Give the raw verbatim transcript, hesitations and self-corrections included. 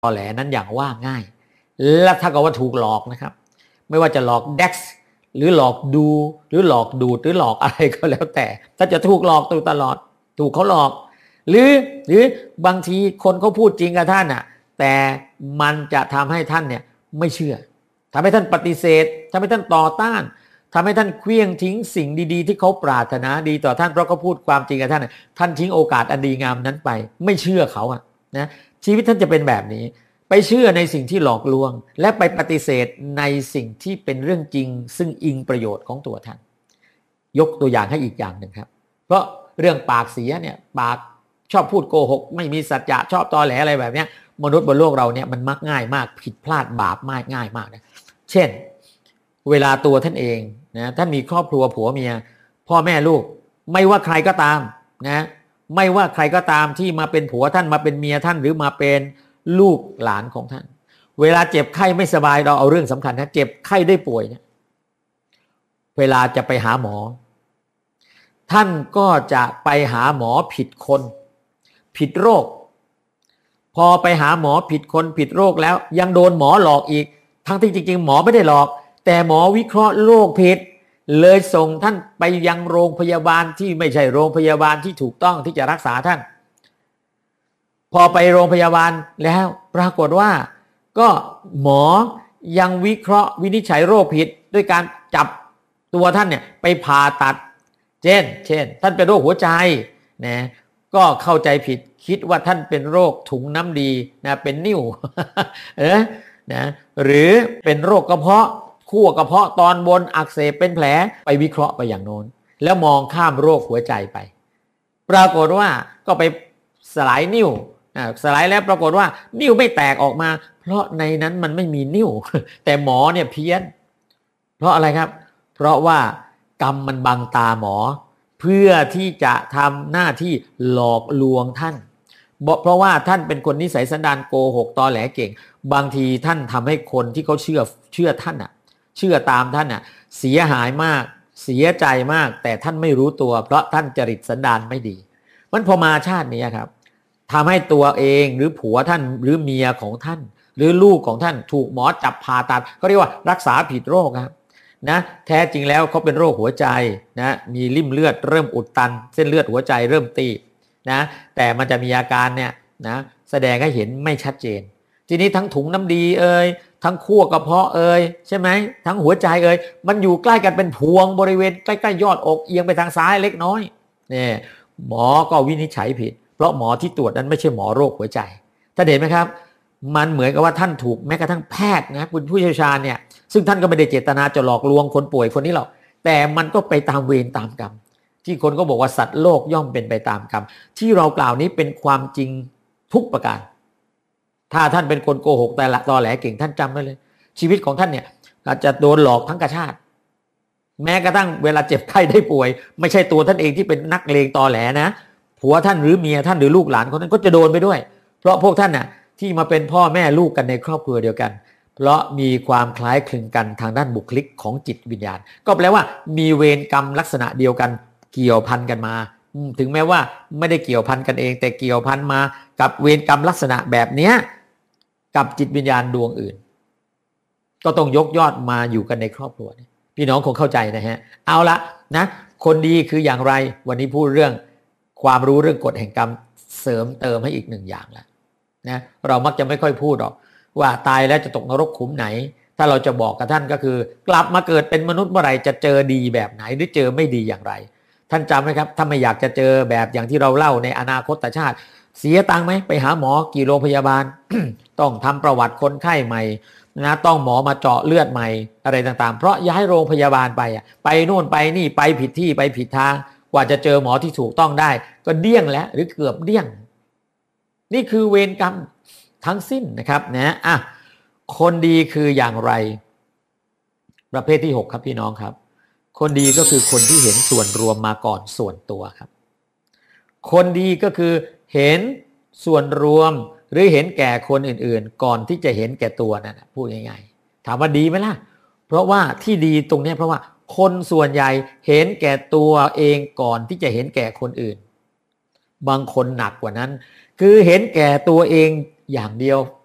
ตอแหลนั้นอย่างว่าง่ายและถ้ากับว่าถูกหลอกนะครับไม่ว่าจะหลอกเด็กหรือหลอกดูหรือหลอกดูดหรือหลอกอะไรก็แล้วแต่ถ้าจะถูกหลอกตัวตลอดถูกเขาหลอกหรือหรือบางทีคนเขาพูดจริงกับท่านน่ะแต่มันจะทำให้ท่านเนี่ยไม่เชื่อทำให้ท่านปฏิเสธทำให้ท่านต่อต้านทำให้ท่านเคลี้ยงทิ้งสิ่งดีๆที่เขาปรารถนาดีต่อท่านเพราะเขาพูดความจริงกับท่านท่านทิ้งโอกาสอันดีงามนั้นไปไม่เชื่อเขาอะนะชีวิตท่านจะเป็นแบบนี้ไปเชื่อในสิ่งที่หลอกลวงและไปปฏิเสธในสิ่งที่เป็นเรื่องจริงซึ่งอิงประโยชน์ของตัวท่านยกตัวอย่างให้อีกอย่างหนึ่งครับเพราะเรื่องปากเสียเนี่ยปากชอบพูดโกหกไม่มีสัจจะชอบตอแหลอะไรแบบนี้มนุษย์บนโลกเราเนี่ยมันมักง่ายมากผิดพลาดบาปมากง่ายมากนะเช่นเวลาตัวท่านเองนะท่านมีครอบครัวผัวเมียพ่อแม่ลูกไม่ว่าใครก็ตามนะไม่ว่าใครก็ตามที่มาเป็นผัวท่านมาเป็นเมียท่านหรือมาเป็นลูกหลานของท่านเวลาเจ็บไข้ไม่สบายเราเอาเรื่องสำคัญนะเจ็บไข้ได้ป่วยเนี่ยเวลาจะไปหาหมอท่านก็จะไปหาหมอผิดคนผิดโรคพอไปหาหมอผิดคนผิดโรคแล้วยังโดนหมอหลอกอีกทั้งที่จริงๆหมอไม่ได้หลอกแต่หมอวิเคราะห์โรคผิดเลยส่งท่านไปยังโรงพยาบาลที่ไม่ใช่โรงพยาบาลที่ถูกต้องที่จะรักษาท่านพอไปโรงพยาบาลแล้วปรากฏว่าก็หมอยังวิเคราะห์วินิจฉัยโรคผิดด้วยการจับตัวท่านเนี่ยไปผ่าตัดเช่นเช่นท่านเป็นโรคหัวใจนะก็เข้าใจผิดคิดว่าท่านเป็นโรคถุงน้ำดีนะเป็นนิ่ว เออนะหรือเป็นโรคกระเพาะขั้วกระเพาะตอนบนอักเสบเป็นแผลไปวิเคราะห์ไปอย่างโน้นแล้วมองข้ามโรคหัวใจไปปรากฏว่าก็ไปสลายนิ่วสลายแล้วปรากฏว่านิ่วไม่แตกออกมาเพราะในนั้นมันไม่มีนิ่วแต่หมอเนี่ยเพี้ยนเพราะอะไรครับเพราะว่ากรรมมันบังตาหมอเพื่อที่จะทำหน้าที่หลอกลวงท่านเพราะว่าท่านเป็นคนนิสัยสันดานโกหกตอแหลเก่งบางทีท่านทำให้คนที่เขาเชื่อเชื่อท่านอ่ะเชื่อตามท่านอ่ะเสียหายมากเสียใจมากแต่ท่านไม่รู้ตัวเพราะท่านจริตสันดานไม่ดีมันพอมาชาตินี้ครับทำให้ตัวเองหรือผัวท่านหรือเมียของท่านหรือลูกของท่านถูกหมอจับผ่าตัดเขาเรียกว่ารักษาผิดโรคครับนะแท้จริงแล้วเขาเป็นโรคหัวใจนะมีริ่มเลือดเริ่มอุดตันเส้นเลือดหัวใจเริ่มตีบนะแต่มันจะมีอาการเนี่ยนะแสดงให้เห็นไม่ชัดเจนทีนี้ทั้งถุงน้ำดีเอ่ยทั้งขั้วกระเพาะเอ่ยใช่ไหมทั้งหัวใจเอ่ยมันอยู่ใกล้กันเป็นพวงบริเวณใกล้ๆยอดอกเอียงไปทางซ้ายเล็กน้อยเนี่ยหมอก็วินิจฉัยผิดเพราะหมอที่ตรวจนั้นไม่ใช่หมอโรคหัวใจท่านเห็นไหมครับมันเหมือนกับว่าท่านถูกแม้กระทั่งแพทย์นะคุณผู้เชี่ยวชาญเนี่ยซึ่งท่านก็ไม่ได้เจตนาจะหลอกลวงคนป่วยคนนี้หรอกแต่มันก็ไปตามเวรตามกรรมที่คนก็บอกว่าสัตว์โลกย่อมเป็นไปตามกรรมที่เรากล่าวนี้เป็นความจริงทุกประการถ้าท่านเป็นคนโกหกแต่ละตอแหลเก่งท่านจำไว้เลยชีวิตของท่านเนี่ยอาจจะโดนหลอกทั้งกระชาติแม้กระทั่งเวลาเจ็บไข้ได้ป่วยไม่ใช่ตัวท่านเองที่เป็นนักเลงตอแหลนะผัวท่านหรือเมียท่านหรือลูกหลานคนนั้นก็จะโดนไปด้วยเพราะพวกท่านน่ะที่มาเป็นพ่อแม่ลูกกันในครอบครัวเดียวกันเพราะมีความคล้ายคลึงกันทางด้านบุคลิกของจิตวิญญาณก็แปลว่ามีเวรกรรมลักษณะเดียวกันเกี่ยวพันกันมาถึงแม้ว่าไม่ได้เกี่ยวพันกันเองแต่เกี่ยวพันมากับเวรกรรมลักษณะแบบเนี้ยกับจิตวิญญาณดวงอื่นก็ต้องยกยอดมาอยู่กันในครอบครัวพี่น้องคงเข้าใจนะฮะเอาละนะคนดีคืออย่างไรวันนี้พูดเรื่องความรู้เรื่องกฎแห่งกรรมเสริมเติมให้อีกหนึ่งอย่างละนะเรามักจะไม่ค่อยพูดหรอกว่าตายแล้วจะตกนรกขุมไหนถ้าเราจะบอกกับท่านก็คือกลับมาเกิดเป็นมนุษย์เมื่อไหร่จะเจอดีแบบไหนหรือเจอไม่ดีอย่างไรท่านจำไหมครับถ้าไม่อยากจะเจอแบบอย่างที่เราเล่าในอนาคตชาติเสียตังค์ไหมไปหาหมอกี่โรงพยาบาล ต้องทำประวัติคนไข้ใหม่นะต้องหมอมาเจาะเลือดใหม่อะไรต่างๆเพราะย้ายโรงพยาบาลไปอ่ะไปโน่นไปนี่ไปผิดที่ไปผิดทางกว่าจะเจอหมอที่ถูกต้องได้ก็เดี้ยงแล้วหรือเกือบเดี้ยงนี่คือเวรกรรมทั้งสิ้นนะครับนะอ่ะคนดีคืออย่างไรประเภทที่หกครับพี่น้องครับคนดีก็คือคนที่เห็นส่วนรวมมาก่อนส่วนตัวครับคนดีก็คือเห็นส่วนรวมหรือเห็นแก่คนอื่นๆก่อนที่จะเห็นแก่ตัวนั่นนะพูดง่ายๆถามว่าดีไหมล่ะเพราะว่าที่ดีตรงนี้เพราะว่าคนส่วนใหญ่เห็นแก่ตัวเองก่อนที่จะเห็นแก่คนอื่นบางคนหนักกว่านั้นคือเห็นแก่ตัวเองอย่างเดียว